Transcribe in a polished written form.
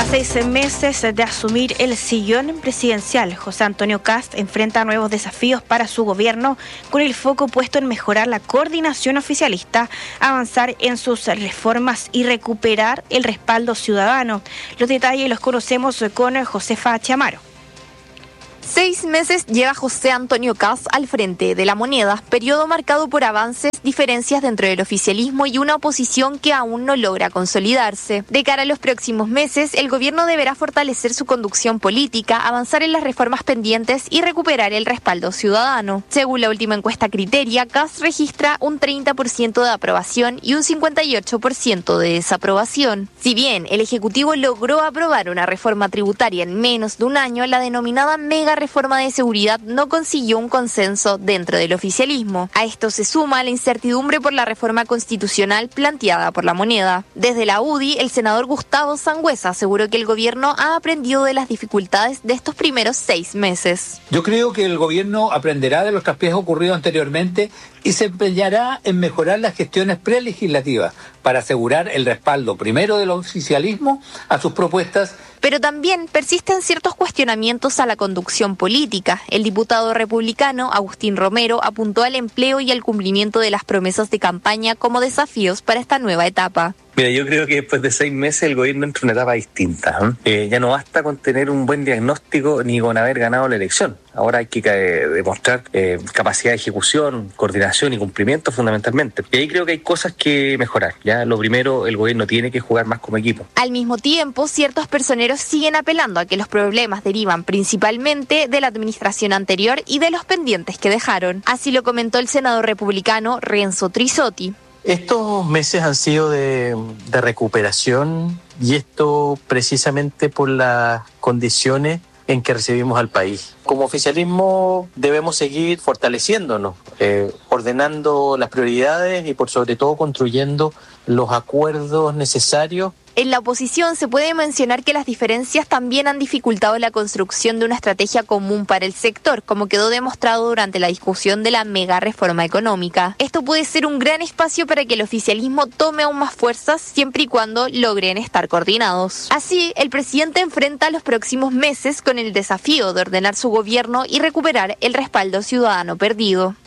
6 meses de asumir el sillón presidencial, José Antonio Kast enfrenta nuevos desafíos para su gobierno, con el foco puesto en mejorar la coordinación oficialista, avanzar en sus reformas y recuperar el respaldo ciudadano. Los detalles los conocemos con Josefa Chamaro. 6 meses lleva José Antonio Kast al frente de La Moneda, periodo marcado por avances, diferencias dentro del oficialismo y una oposición que aún no logra consolidarse. De cara a los próximos meses, el gobierno deberá fortalecer su conducción política, avanzar en las reformas pendientes y recuperar el respaldo ciudadano. Según la última encuesta Criteria, Kast registra un 30% de aprobación y un 58% de desaprobación. Si bien el Ejecutivo logró aprobar una reforma tributaria en menos de un año, la denominada mega reforma de seguridad no consiguió un consenso dentro del oficialismo. A esto se suma la incertidumbre por la reforma constitucional planteada por La Moneda. Desde la UDI, el senador Gustavo Sangüesa aseguró que el gobierno ha aprendido de las dificultades de estos primeros 6 meses. Yo creo que el gobierno aprenderá de los traspiés ocurridos anteriormente y se empeñará en mejorar las gestiones prelegislativas para asegurar el respaldo primero del oficialismo a sus propuestas. Pero también persisten ciertos cuestionamientos a la conducción política. El diputado republicano Agustín Romero apuntó al empleo y al cumplimiento de las promesas de campaña como desafíos para esta nueva etapa. Mira, yo creo que después de 6 meses el gobierno entra en una etapa distinta. Ya no basta con tener un buen diagnóstico ni con haber ganado la elección. Ahora hay que demostrar capacidad de ejecución, coordinación y cumplimiento fundamentalmente. Y ahí creo que hay cosas que mejorar. Ya lo primero, el gobierno tiene que jugar más como equipo. Al mismo tiempo, ciertos personeros siguen apelando a que los problemas derivan principalmente de la administración anterior y de los pendientes que dejaron. Así lo comentó el senador republicano Renzo Trisotti. Estos meses han sido de recuperación y esto precisamente por las condiciones en que recibimos al país. Como oficialismo debemos seguir fortaleciéndonos, ordenando las prioridades y por sobre todo construyendo los acuerdos necesarios. En la oposición se puede mencionar que las diferencias también han dificultado la construcción de una estrategia común para el sector, como quedó demostrado durante la discusión de la mega reforma económica. Esto puede ser un gran espacio para que el oficialismo tome aún más fuerzas siempre y cuando logren estar coordinados. Así, el presidente enfrenta los próximos meses con el desafío de ordenar su gobierno y recuperar el respaldo ciudadano perdido.